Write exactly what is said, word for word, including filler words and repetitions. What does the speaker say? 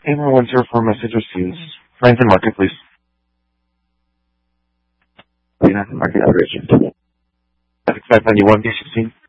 Gamer one zero four message received. Franklin Market, please. Franklin Market, outrage. Five ninety-one, B sixteen.